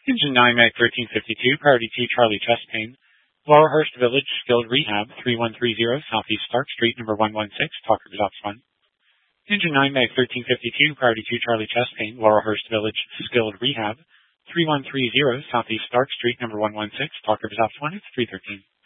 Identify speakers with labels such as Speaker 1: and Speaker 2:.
Speaker 1: Engine 9 Mag 1352, Priority 2 Charlie Chest Pain, Laurelhurst Village Skilled Rehab, 3130 Southeast Stark Street, number 116, Talker Exhaust 1. Engine 9 Mag 1352, Priority 2 Charlie Chest Pain, Laurelhurst Village Skilled Rehab, 3130 Southeast Stark Street, number 116, Talker Exhaust 1, it's 313.